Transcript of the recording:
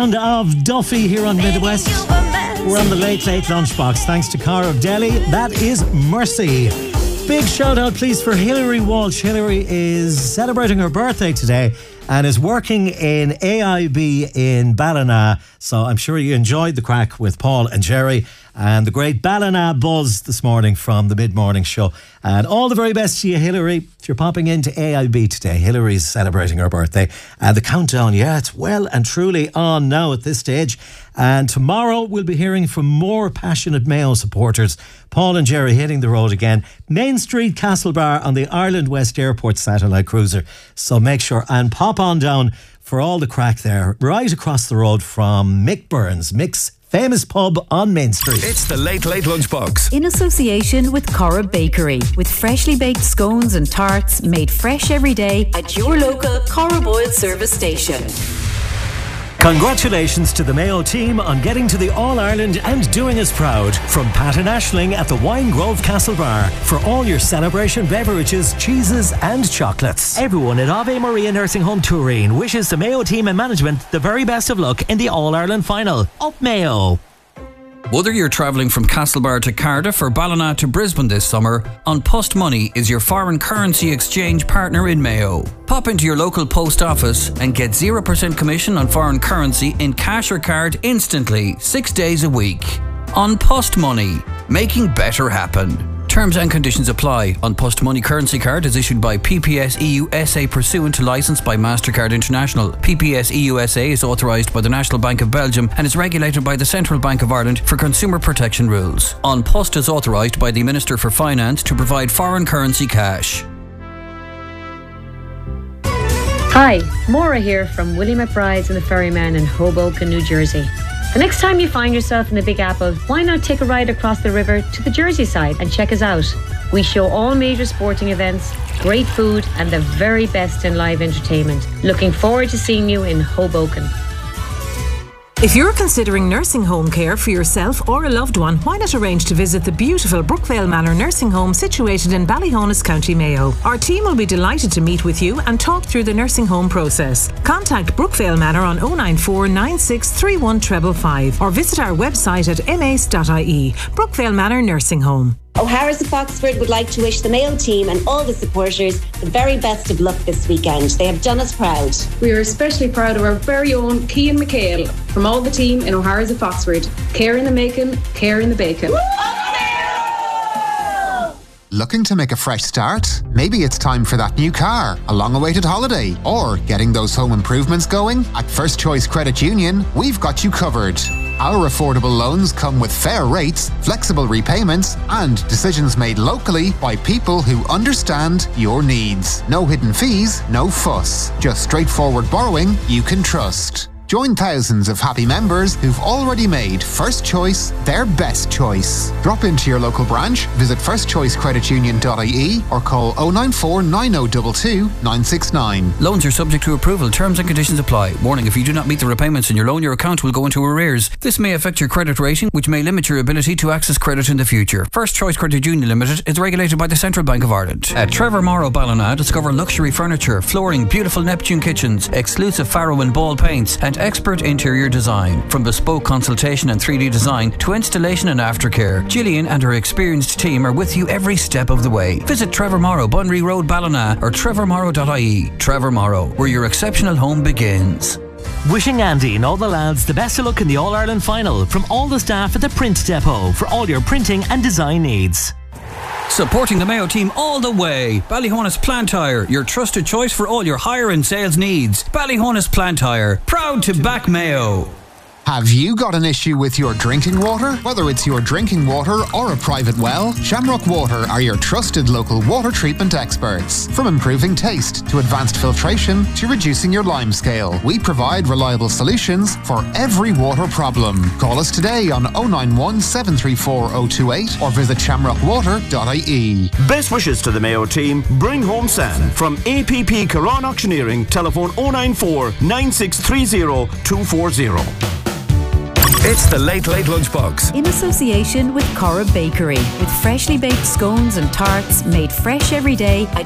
sound of Duffy here on Midwest. We're on the Late Late Lunchbox thanks to Cara of Delhi. That is Mercy. Big shout out please for Hilary Walsh. Hilary is celebrating her birthday today and is working in AIB in Ballina. So I'm sure you enjoyed the crack with Paul and Jerry and the great Ballina buzz this morning from the mid-morning show. And all the very best to you, Hilary. If you're popping into AIB today, Hilary's celebrating her birthday. And the countdown, it's well and truly on now at this stage. And tomorrow we'll be hearing from more passionate Mayo supporters. Paul and Jerry hitting the road again. Main Street Castlebar on the Ireland West Airport satellite cruiser. So make sure and pop on down for all the crack there, right across the road from Mick Burns, Mick's famous pub on Main Street. It's the Late Late Lunchbox. In association with Cara Bakery, with freshly baked scones and tarts made fresh every day at your local Cara Boyle service station. Congratulations to the Mayo team on getting to the All-Ireland and doing us proud. From Pat and Aisling at the Wine Grove Castlebar for all your celebration beverages, cheeses and chocolates. Everyone at Ave Maria Nursing Home Turin wishes the Mayo team and management the very best of luck in the All-Ireland final. Up Mayo! Whether you're travelling from Castlebar to Cardiff or Ballina to Brisbane this summer, An Post Money is your foreign currency exchange partner in Mayo. Pop into your local post office and get 0% commission on foreign currency in cash or card instantly, 6 days a week. An Post Money, making better happen. Terms and conditions apply. An Post Money currency card is issued by PPS EU SA pursuant to licence by MasterCard International. PPS EU SA is authorised by the National Bank of Belgium and is regulated by the Central Bank of Ireland for consumer protection rules. An Post is authorised by the Minister for Finance to provide foreign currency cash. Hi, Maura here from Willie McBride's and the Ferryman in Hoboken, New Jersey. The next time you find yourself in the Big Apple, why not take a ride across the river to the Jersey side and check us out? We show all major sporting events, great food and the very best in live entertainment. Looking forward to seeing you in Hoboken. If you're considering nursing home care for yourself or a loved one, why not arrange to visit the beautiful Brookvale Manor Nursing Home situated in Ballyhonus, County Mayo. Our team will be delighted to meet with you and talk through the nursing home process. Contact Brookvale Manor on 094 9631 555 or visit our website at mace.ie. Brookvale Manor Nursing Home. O'Hara's of Foxford would like to wish the Mayo team and all the supporters the very best of luck this weekend. They have done us proud. We are especially proud of our very own Cian McHale from all the team in O'Hara's of Foxford. Care in the making, care in the bacon. Looking to make a fresh start? Maybe it's time for that new car, a long-awaited holiday, or getting those home improvements going? At First Choice Credit Union, we've got you covered. Our affordable loans come with fair rates, flexible repayments, and decisions made locally by people who understand your needs. No hidden fees, no fuss. Just straightforward borrowing you can trust. Join thousands of happy members who've already made First Choice their best choice. Drop into your local branch, visit firstchoicecreditunion.ie or call 094 9022 969. Loans are subject to approval. Terms and conditions apply. Warning, if you do not meet the repayments in your loan, your account will go into arrears. This may affect your credit rating, which may limit your ability to access credit in the future. First Choice Credit Union Limited is regulated by the Central Bank of Ireland. At Trevor Morrow Ballina, discover luxury furniture, flooring, beautiful Neptune kitchens, exclusive Farrow and Ball paints, and expert interior design. From bespoke consultation and 3D design to installation and aftercare, Gillian and her experienced team are with you every step of the way. Visit Trevor Morrow, Bunry Road, Ballina or trevormorrow.ie. Trevor Morrow, where your exceptional home begins. Wishing Andy and all the lads the best of luck in the All-Ireland final from all the staff at the Print Depot for all your printing and design needs. Supporting the Mayo team all the way. Ballyhonus Plant Hire, your trusted choice for all your hire and sales needs. Ballyhonus Plant Hire, proud to back Mayo. Have you got an issue with your drinking water? Whether it's your drinking water or a private well, Shamrock Water are your trusted local water treatment experts. From improving taste to advanced filtration to reducing your lime scale, we provide reliable solutions for every water problem. Call us today on 091 734 028 or visit shamrockwater.ie. Best wishes to the Mayo team. Bring home sand from APP Caron Auctioneering. Telephone 094 9630 240. It's the Late Late Lunchbox. In association with Cara Bakery, with freshly baked scones and tarts made fresh every day at